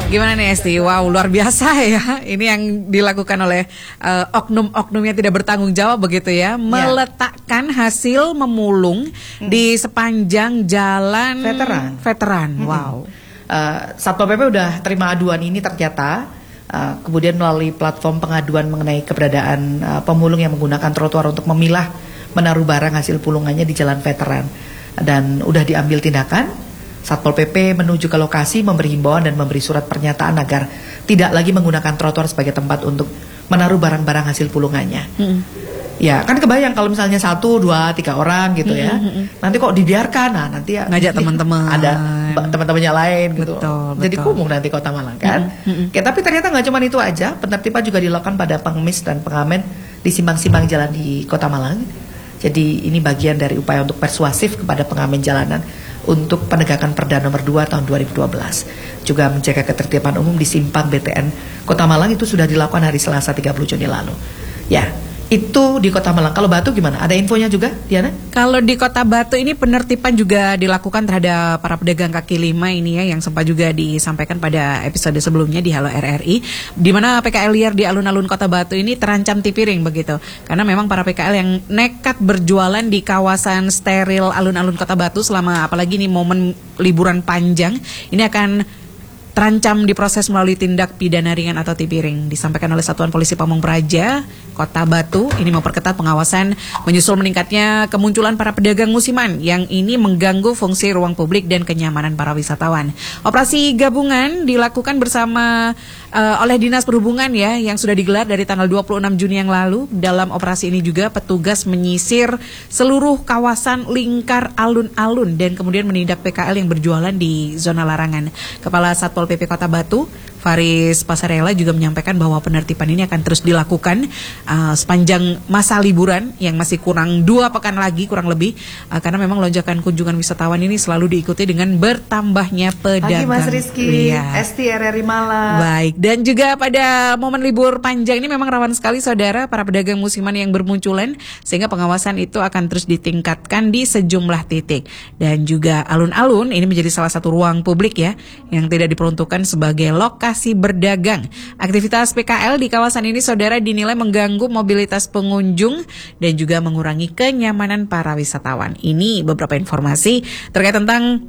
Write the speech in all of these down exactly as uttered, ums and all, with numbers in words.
Gimana nih Esti? Wow, luar biasa ya. Ini yang dilakukan oleh uh, oknum-oknum yang tidak bertanggung jawab begitu ya. Meletakkan hasil memulung hmm. di sepanjang jalan veteran. Veteran. Hmm. Wow. Uh, Satpol P P udah terima aduan ini ternyata. Uh, kemudian melalui platform pengaduan mengenai keberadaan uh, pemulung yang menggunakan trotoar untuk memilah menaruh barang hasil pulungannya di jalan veteran. Dan udah diambil tindakan. Satpol P P menuju ke lokasi, memberi himbauan dan memberi surat pernyataan agar tidak lagi menggunakan trotoar sebagai tempat untuk menaruh barang-barang hasil pulungannya. Hmm. Ya kan kebayang kalau misalnya satu, dua, tiga orang gitu ya. Hmm, hmm. Nanti kok dibiarkan, nah nanti ya, ngajak teman-teman, ada teman-temannya lain gitu. Betul, Jadi betul. kumuh nanti Kota Malang kan. Hmm, hmm. Ya, tapi ternyata nggak cuma itu aja, penertiban juga dilakukan pada pengemis dan pengamen di simpang-simpang jalan di Kota Malang. Jadi ini bagian dari upaya untuk persuasif kepada pengamen jalanan untuk penegakan Perda nomor dua tahun dua ribu dua belas. Juga menjaga ketertiban umum di simpang B T N Kota Malang itu sudah dilakukan hari Selasa tiga puluh Juni lalu. Ya, itu di Kota Malang. Kalau Batu gimana? Ada infonya juga, Diana? Kalau di Kota Batu ini penertiban juga dilakukan terhadap para pedagang kaki lima ini ya, yang sempat juga disampaikan pada episode sebelumnya di Halo R R I, di mana P K L liar di alun-alun Kota Batu ini terancam tipiring begitu. Karena memang para P K L yang nekat berjualan di kawasan steril alun-alun Kota Batu selama apalagi nih momen liburan panjang, ini akan terancam diproses melalui tindak pidana ringan atau tipiring. Disampaikan oleh Satuan Polisi Pamong Praja Kota Batu, ini memperketat pengawasan menyusul meningkatnya kemunculan para pedagang musiman yang ini mengganggu fungsi ruang publik dan kenyamanan para wisatawan. Operasi gabungan dilakukan bersama uh, oleh Dinas Perhubungan ya, yang sudah digelar dari tanggal dua puluh enam Juni yang lalu. Dalam operasi ini juga petugas menyisir seluruh kawasan lingkar alun-alun dan kemudian menindak P K L yang berjualan di zona larangan. Kepala Satpol P P Kota Batu, Faris Pasarela, juga menyampaikan bahwa penertiban ini akan terus dilakukan uh, sepanjang masa liburan yang masih kurang dua pekan lagi kurang lebih, uh, karena memang lonjakan kunjungan wisatawan ini selalu diikuti dengan bertambahnya pedagang. Pagi Mas Rizky, liar. Esti R R I Malang. Baik, dan juga pada momen libur panjang ini memang rawan sekali saudara para pedagang musiman yang bermunculan, sehingga pengawasan itu akan terus ditingkatkan di sejumlah titik. Dan juga alun-alun ini menjadi salah satu ruang publik ya yang tidak diperuntukkan sebagai lokasi berdagang. Aktivitas P K L di kawasan ini saudara dinilai mengganggu mobilitas pengunjung dan juga mengurangi kenyamanan para wisatawan. Ini beberapa informasi terkait tentang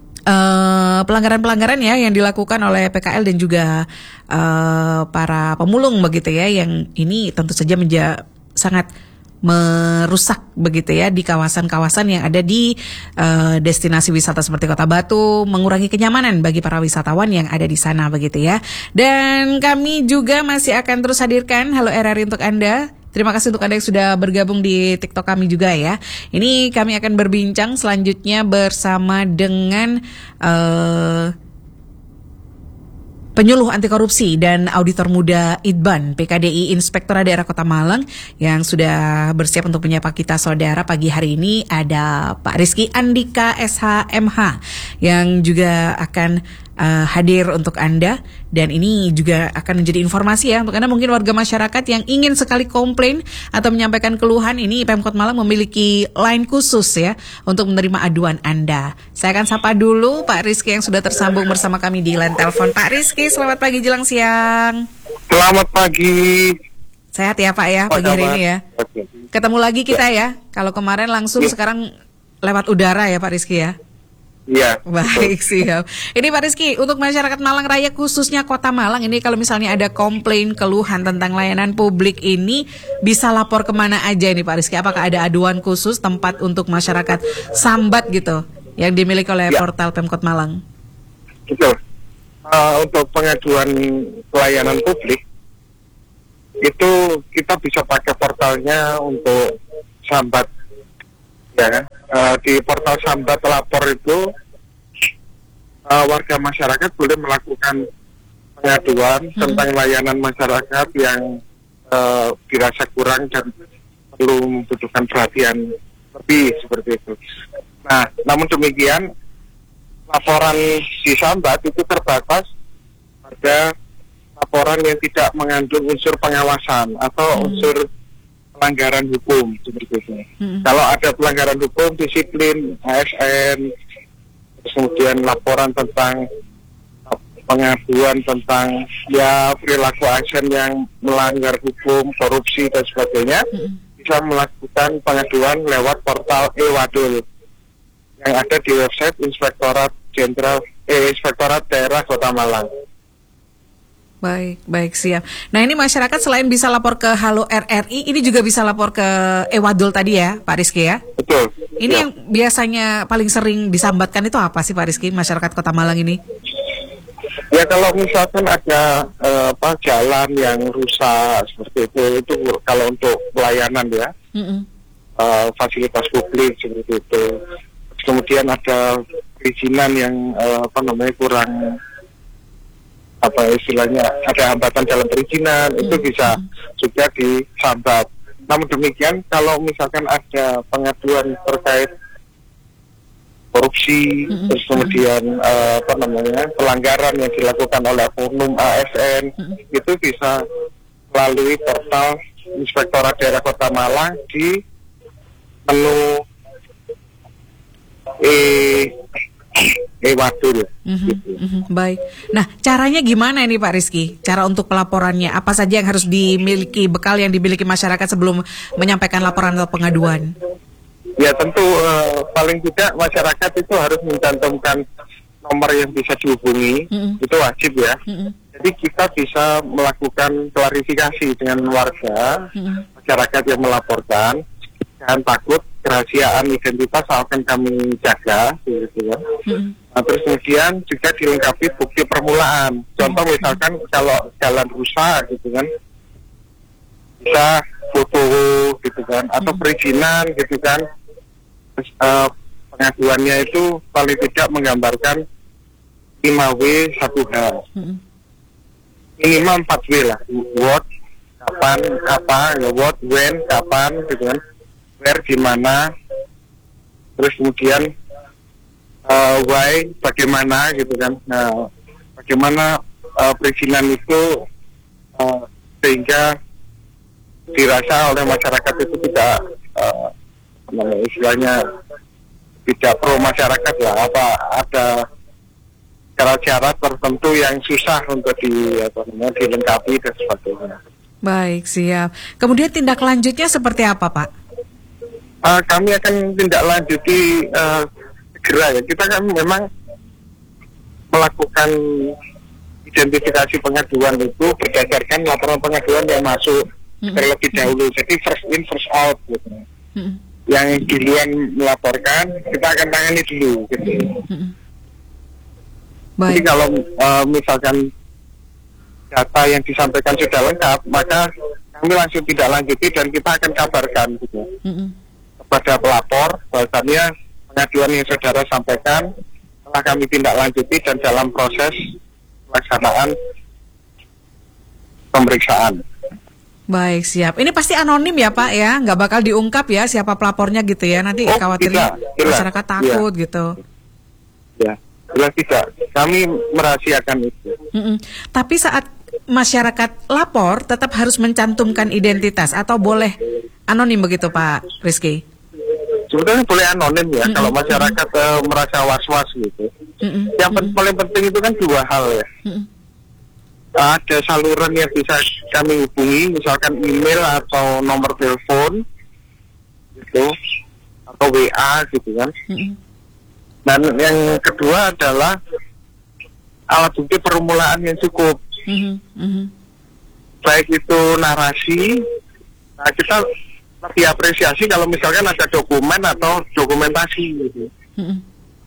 Uh, pelanggaran-pelanggaran ya yang dilakukan oleh P K L dan juga uh, para pemulung begitu ya, yang ini tentu saja menja- sangat merusak begitu ya di kawasan-kawasan yang ada di uh, destinasi wisata seperti Kota Batu, mengurangi kenyamanan bagi para wisatawan yang ada di sana begitu ya. Dan kami juga masih akan terus hadirkan Halo R R I untuk Anda. Terima kasih untuk Anda yang sudah bergabung di TikTok kami juga ya. Ini kami akan berbincang selanjutnya bersama dengan uh, penyuluh anti korupsi dan auditor muda Idban P K D I Inspektorat Daerah Kota Malang yang sudah bersiap untuk menyapa kita saudara pagi hari ini. Ada Pak Rizky Andika S H M H yang juga akan uh, hadir untuk Anda, dan ini juga akan menjadi informasi ya untuk Anda mungkin warga masyarakat yang ingin sekali komplain atau menyampaikan keluhan. Ini Pemkot Malang memiliki line khusus ya untuk menerima aduan Anda. Saya akan sapa dulu Pak Rizky yang sudah tersambung bersama kami di line telepon. Pak Rizky, selamat pagi jelang siang. Selamat pagi. Sehat ya Pak ya pagi hari ini ya. Ketemu lagi kita ya. Kalau kemarin langsung, sekarang lewat udara ya Pak Rizky ya. Iya. Baik, siap. Ini Pak Rizky, untuk masyarakat Malang Raya khususnya Kota Malang ini, kalau misalnya ada komplain, keluhan tentang layanan publik ini, bisa lapor kemana aja ini Pak Rizky? Apakah ada aduan khusus tempat untuk masyarakat sambat gitu yang dimiliki oleh ya. Portal Pemkot Malang? Betul. Uh, untuk pengaduan pelayanan publik itu kita bisa pakai portalnya untuk sambat. Ya kan? Uh, di portal Sambat Lapor itu uh, warga masyarakat boleh melakukan pengaduan hmm. tentang layanan masyarakat yang uh, dirasa kurang dan perlu membutuhkan perhatian lebih seperti itu. Nah, namun demikian laporan di Sambat itu terbatas pada laporan yang tidak mengandung unsur pengawasan atau hmm. unsur pelanggaran hukum seperti itu. Hmm. Kalau ada pelanggaran hukum, disiplin, A S N, kemudian laporan tentang pengaduan tentang ya perilaku asn yang melanggar hukum, korupsi dan sebagainya, mm-hmm. bisa melakukan pengaduan lewat portal e-Wadul yang ada di website Inspektorat Jenderal eh, Inspektorat Daerah Kota Malang. Baik, baik, siap. Nah, ini masyarakat selain bisa lapor ke Halo R R I, ini juga bisa lapor ke e-Wadul tadi ya, Pak Rizky ya? Betul. Ini ya. Yang biasanya paling sering disambatkan itu apa sih, Pak Rizky, masyarakat Kota Malang ini? Ya, kalau misalkan ada eh, apa jalan yang rusak seperti itu, itu kalau untuk pelayanan ya, mm-hmm. uh, fasilitas publik seperti itu. Kemudian ada perizinan yang uh, apa namanya kurang, apa istilahnya, ada hambatan dalam perizinan, mm-hmm. itu bisa juga disambat. Namun demikian, kalau misalkan ada pengaduan terkait korupsi, mm-hmm. terus kemudian uh, apa namanya pelanggaran yang dilakukan oleh oknum A S N, mm-hmm. itu bisa melalui portal Inspektorat Daerah Kota Malang di menu e e-Wadul. Mm-hmm, gitu. mm-hmm, baik. Nah, caranya gimana ini Pak Rizky? Cara untuk pelaporannya, apa saja yang harus dimiliki, bekal yang dimiliki masyarakat sebelum menyampaikan laporan atau pengaduan? Ya tentu uh, paling tidak masyarakat itu harus mencantumkan nomor yang bisa dihubungi, mm-hmm. itu wajib ya. Mm-hmm. Jadi kita bisa melakukan klarifikasi dengan warga, mm-hmm. masyarakat yang melaporkan. Jangan takut, kerahasiaan identitas akan kami jaga, gitu ya. Mm-hmm. Nah, terus kemudian juga dilengkapi bukti permulaan. Contoh mm-hmm. misalkan kalau jalan rusak, gitu kan, bisa foto, gitu kan, atau mm-hmm. perizinan, gitu kan. Terus, uh, pengaduannya itu paling tidak menggambarkan lima W satu H. Mm-hmm. Minimal empat W lah. What, kapan, apa, ya what, when, kapan, gitu kan. Where, di mana, terus kemudian uh, why, bagaimana, gitu kan. Nah, bagaimana uh, perizinan itu uh, sehingga dirasa oleh masyarakat itu tidak uh, namanya istilahnya tidak pro masyarakat lah, apa ada syarat-syarat tertentu yang susah untuk di apa namanya dilengkapi dan sebagainya. Baik, siap. Kemudian tindak lanjutnya seperti apa, Pak? Uh, kami akan tindak lanjuti uh, segera ya. Kita kan memang melakukan identifikasi pengaduan itu berdasarkan laporan pengaduan yang masuk mm-hmm. terlebih dahulu. Jadi first in first out gitu. Mm-hmm. Yang duluan melaporkan kita akan tangani dulu gitu. Mm-hmm. Jadi kalau uh, misalkan data yang disampaikan sudah lengkap, maka kami langsung tidak lanjuti dan kita akan kabarkan gitu. Mm-hmm. kepada pelapor bahwasannya pengaduan yang saudara sampaikan telah kami tindak lanjuti dan dalam proses pelaksanaan pemeriksaan. Baik, siap. Ini pasti anonim ya Pak ya, nggak bakal diungkap ya siapa pelapornya gitu ya. Nanti oh, khawatirnya tidak, masyarakat tidak. takut ya. gitu. Ya, jelas tidak. Kami merahasiakan itu. Mm-mm. Tapi saat masyarakat lapor tetap harus mencantumkan identitas atau boleh anonim begitu Pak Rizky? Sebetulnya boleh anonim ya, mm-hmm. kalau masyarakat uh, merasa was-was gitu. Mm-hmm. Yang mm-hmm. paling penting itu kan dua hal ya. Mm-hmm. Ada saluran yang bisa kami hubungi, misalkan email atau nomor telepon, gitu, atau W A gitu kan. Mm-hmm. Dan yang kedua adalah alat bukti permulaan yang cukup. Mm-hmm. Mm-hmm. Baik itu narasi, nah kita lebih apresiasi kalau misalkan ada dokumen atau dokumentasi gitu. Mm-hmm.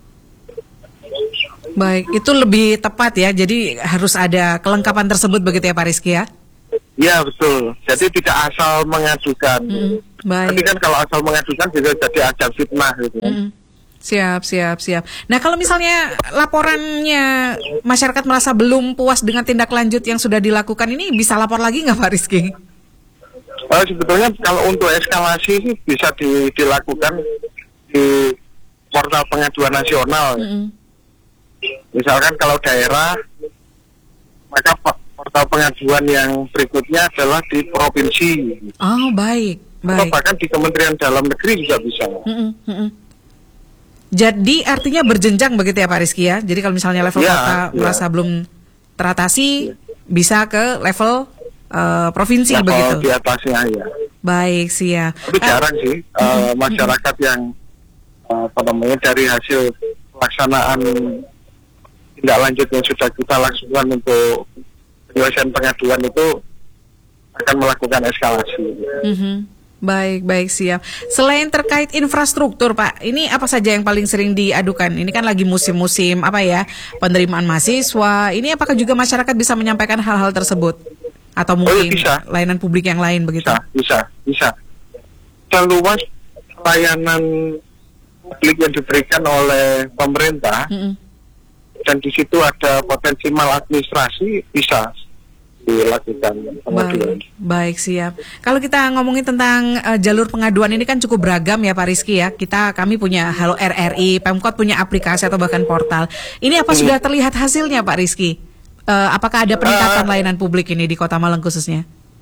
Baik, itu lebih tepat ya. Jadi harus ada kelengkapan tersebut begitu ya Pak Rizky ya? Ya betul. Jadi tidak asal mengajukan. Mm, baik. Tapi kan kalau asal mengajukan bisa jadi ajang fitnah gitu. Mm, siap, siap, siap. Nah kalau misalnya laporannya masyarakat merasa belum puas dengan tindak lanjut yang sudah dilakukan ini, bisa lapor lagi nggak Pak Rizky? Oh, sebetulnya kalau untuk eskalasi sih bisa di, dilakukan di portal pengaduan nasional. Mm-hmm. Misalkan kalau daerah, maka portal pengaduan yang berikutnya adalah di provinsi. Oh, baik, baik. Atau bahkan di Kementerian Dalam Negeri juga bisa. Mm-hmm. Mm-hmm. Jadi artinya berjenjang begitu ya Pak Rizky ya? Jadi kalau misalnya level ya, kota ya. merasa belum teratasi bisa ke level uh, provinsi level begitu. Di atasnya ya. Baik, siap. Tapi jarang uh, sih uh, masyarakat yang uh, apa namanya dari hasil pelaksanaan tindak lanjut yang sudah kita lakukan untuk penyelesaian pengaduan itu akan melakukan eskalasi. Mm-hmm. Baik, baik, siap. Selain terkait infrastruktur, Pak, ini apa saja yang paling sering diadukan? Ini kan lagi musim-musim apa ya, penerimaan mahasiswa. Ini apakah juga masyarakat bisa menyampaikan hal-hal tersebut? Atau mungkin oh, ya, bisa. layanan publik yang lain begitu? Bisa, bisa, bisa. Seluas layanan publik yang diberikan oleh pemerintah, mm-hmm. dan di situ ada potensi maladministrasi, bisa dilakukan pengaduan. Baik, baik, siap. Kalau kita ngomongin tentang uh, jalur pengaduan ini kan cukup beragam ya Pak Rizky ya. Kita kami punya Halo R R I, Pemkot punya aplikasi atau bahkan portal. Ini apa hmm. sudah terlihat hasilnya Pak Rizky? Uh, apakah ada peningkatan uh, layanan publik ini di Kota Malang khususnya?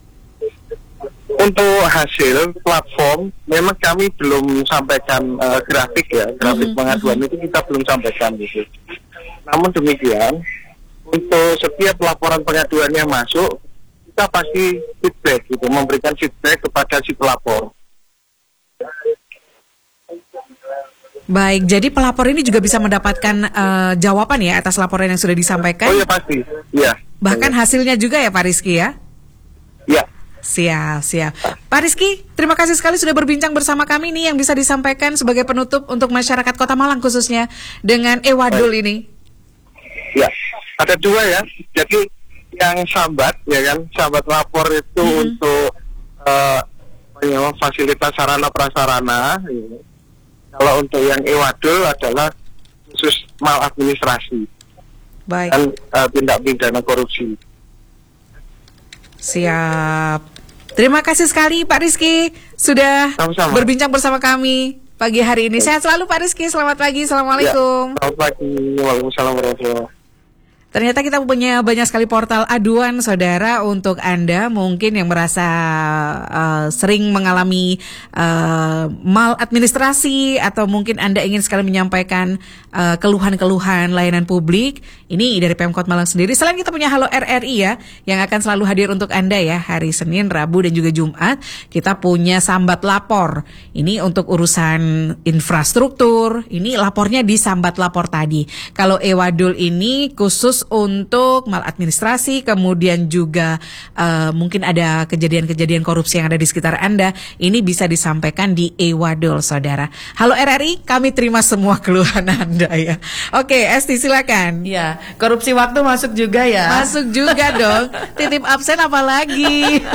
Untuk hasil platform, memang kami belum sampaikan uh, grafik ya, grafik mm-hmm. pengaduan itu kita belum sampaikan gitu. Namun demikian, untuk setiap laporan pengaduan yang masuk, kita pasti feedback gitu, memberikan feedback kepada si pelapor. Baik, jadi pelapor ini juga bisa mendapatkan uh, jawaban ya atas laporan yang sudah disampaikan? Oh iya pasti, iya. Bahkan iya. hasilnya juga ya Pak Rizky ya? Iya. Siap, siap. Pak Rizky, terima kasih sekali sudah berbincang bersama kami nih yang bisa disampaikan sebagai penutup untuk masyarakat Kota Malang khususnya dengan e-wadul Baik. ini. Ya, ada dua ya. Jadi yang sambat ya kan, sambat lapor itu hmm. untuk uh, fasilitas sarana prasarana. Ya. Kalau untuk yang e-wadul adalah khusus maladministrasi. Baik. Dan uh, tindak pidana korupsi. Siap. Terima kasih sekali Pak Rizky sudah Sama-sama. berbincang bersama kami pagi hari ini. Sehat selalu Pak Rizky. Selamat pagi. Assalamualaikum. Ya, selamat pagi. Waalaikumsalam warahmatullahi wabarakatuh. Ternyata kita punya banyak sekali portal aduan saudara untuk Anda mungkin yang merasa uh, sering mengalami uh, maladministrasi atau mungkin Anda ingin sekali menyampaikan uh, keluhan-keluhan layanan publik. Ini dari Pemkot Malang sendiri. Selain kita punya Halo R R I ya yang akan selalu hadir untuk Anda ya hari Senin, Rabu dan juga Jumat. Kita punya Sambat Lapor. Ini untuk urusan infrastruktur. Ini lapornya di Sambat Lapor tadi. Kalau e-wadul ini khusus untuk maladministrasi, kemudian juga uh, mungkin ada kejadian-kejadian korupsi yang ada di sekitar Anda, ini bisa disampaikan di e-wadul, saudara. Halo R R I, kami terima semua keluhan Anda ya. Oke, Esti silakan. Ya, korupsi waktu masuk juga ya. Masuk juga dong. Titip absen apalagi.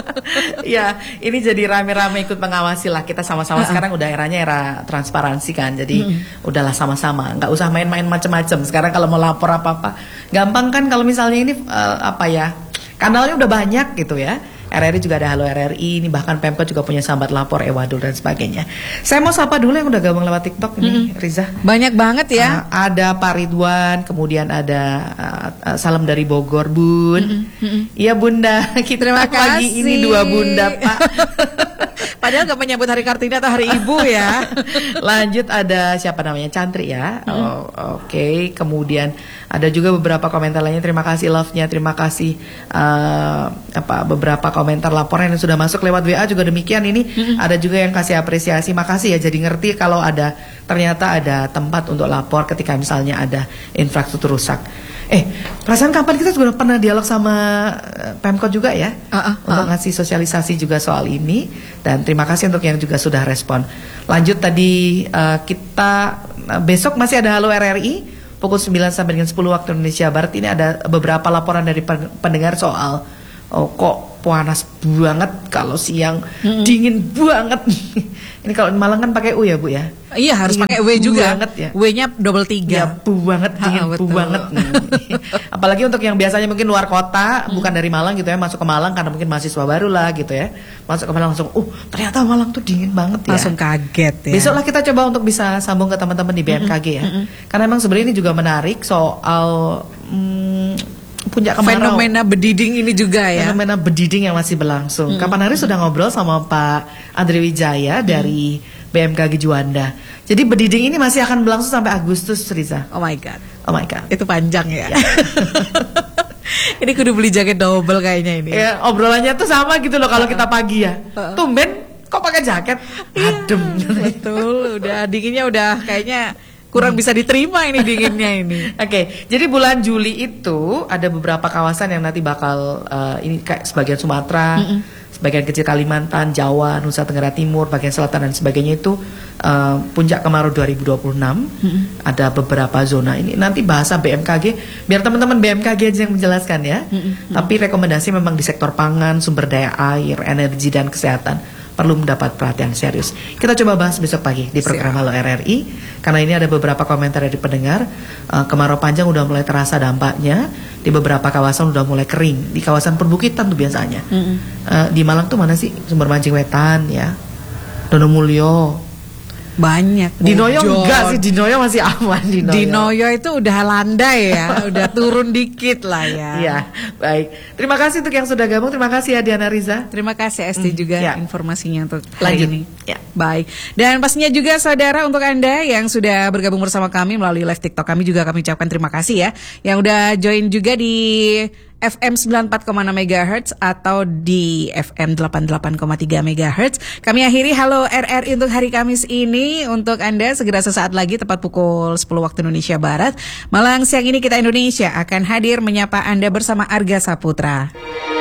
Ya, ini jadi rame-rame ikut mengawasi lah. Kita sama-sama uh-uh. sekarang udah eranya era transparansi kan. Jadi hmm. udahlah sama-sama, nggak usah main-main macam-macam. Sekarang kalau mau lapor apa-apa gampang kan, kalau misalnya ini uh, apa ya, kanalnya udah banyak gitu ya. R R I juga ada Halo R R I, ini bahkan Pemkot juga punya Sambat Lapor, e-wadul dan sebagainya. Saya mau sapa dulu yang udah gabung lewat TikTok ini, mm-hmm. Riza. Banyak banget ya. Uh, ada Pak Ridwan, kemudian ada uh, uh, salam dari Bogor, Bun. Mm-hmm. Iya Bunda, kita terima kasih. Pagi ini dua Bunda Pak. Padahal gak menyambut Hari Kartini atau Hari Ibu ya. Lanjut ada siapa namanya, Cantri ya. Mm-hmm. Oh, Oke, okay. Kemudian ada juga beberapa komentar lainnya. Terima kasih love-nya, terima kasih uh, apa beberapa komentar laporan yang sudah masuk lewat W A juga demikian. Ini mm-hmm. ada juga yang kasih apresiasi, makasih ya. Jadi ngerti kalau ada ternyata ada tempat untuk lapor ketika misalnya ada infrastruktur rusak. Eh, perasaan kapan kita juga pernah dialog sama Pemkot juga ya, uh-uh, untuk uh-uh. ngasih sosialisasi juga soal ini. Dan terima kasih untuk yang juga sudah respon. Lanjut tadi uh, kita uh, besok masih ada Halo R R I pukul sembilan sampai dengan sepuluh waktu Indonesia Barat. Ini ada beberapa laporan dari pendengar soal oh kok panas banget kalau siang, mm-hmm. dingin banget. Ini kalau di Malang kan pakai U ya Bu ya? Iya harus pakai W juga. Ya. W-nya double tiga. Ya, bu banget, dingin ha, bu banget. Apalagi untuk yang biasanya mungkin luar kota, hmm. bukan dari Malang gitu ya, masuk ke Malang karena mungkin mahasiswa baru lah gitu ya. Masuk ke Malang langsung, uh ternyata Malang tuh dingin banget ya. Langsung kaget ya. Besoklah kita coba untuk bisa sambung ke teman-teman di B M K G ya. Mm-hmm. Karena emang sebenarnya ini juga menarik soal hmm, puncak kemarau. Fenomena bediding ini juga ya. Fenomena bediding yang masih berlangsung. Hmm. Kapan hari sudah ngobrol sama Pak Andre Wijaya hmm. dari B M K G Juanda. Jadi bediding ini masih akan berlangsung sampai Agustus, Riza. Oh my god. Oh my god. Itu panjang ya. Ini kudu beli jaket double kayaknya ini. Ya, obrolannya tuh sama gitu loh kalau kita pagi ya. Tumben kok pakai jaket? Adem. Betul, udah dinginnya udah kayaknya kurang bisa diterima ini dinginnya ini. Oke, okay, jadi bulan Juli itu ada beberapa kawasan yang nanti bakal uh, ini kayak sebagian Sumatera, mm -mm. sebagian kecil Kalimantan, Jawa, Nusa Tenggara Timur, bagian selatan dan sebagainya itu uh, puncak kemarau dua ribu dua puluh enam. Mm-hmm. Ada beberapa zona ini. Nanti bahasa B M K G, biar teman-teman B M K G aja yang menjelaskan ya. Mm-hmm. Tapi rekomendasi memang di sektor pangan, sumber daya air, energi dan kesehatan perlu mendapat perhatian serius. Kita coba bahas besok pagi di program Halo R R I. Karena ini ada beberapa komentar dari pendengar. uh, Kemarau panjang udah mulai terasa dampaknya. Di beberapa kawasan udah mulai kering. Di kawasan perbukitan tuh biasanya. Mm-hmm. uh, Di Malang tuh mana sih? Sumber Mancing Wetan ya, Donomulyo. Banyak. Di Noyo enggak sih, di Noyo masih aman. Di Noyo, di Noyo itu udah landai ya, udah turun dikit lah ya. Iya, baik. Terima kasih untuk yang sudah gabung. Terima kasih ya Diana Riza. Terima kasih Esti hmm, juga ya. informasinya untuk hari Lanjut. ini. Ya. Baik. Dan pastinya juga saudara untuk Anda yang sudah bergabung bersama kami melalui live TikTok kami juga kami ucapkan terima kasih ya. Yang udah join juga di F M sembilan puluh empat koma enam megahertz atau di F M delapan puluh delapan koma tiga megahertz. Kami akhiri Halo R R I untuk hari Kamis ini. Untuk Anda segera sesaat lagi tepat pukul sepuluh waktu Indonesia Barat. Malang siang ini kita Indonesia akan hadir menyapa Anda bersama Arga Saputra.